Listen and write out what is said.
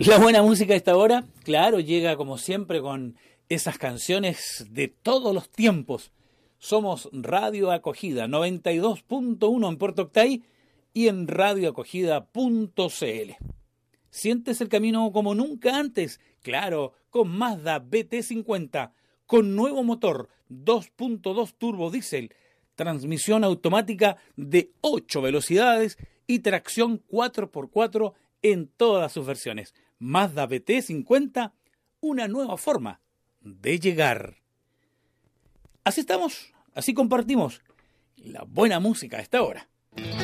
La buena música a esta hora, claro, llega como siempre con esas canciones de todos los tiempos. Somos Radio Acogida 92.1 en Puerto Octay y en radioacogida.cl. ¿Sientes el camino como nunca antes? Claro, con Mazda BT50, con nuevo motor 2.2 turbo diésel, transmisión automática de 8 velocidades y tracción 4x4 en todas sus versiones. Mazda BT50, una nueva forma de llegar. Así estamos, así compartimos la buena música a esta hora.